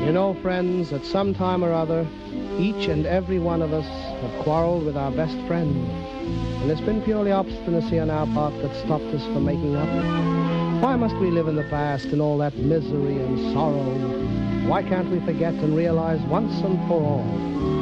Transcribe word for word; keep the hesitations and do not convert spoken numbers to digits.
You know, friends, at some time or other, each and every one of us have quarreled with our best friend. And it's been purely obstinacy on our part that stopped us from making up. Why must we live in the past in all that misery and sorrow? Why can't we forget and realize once and for all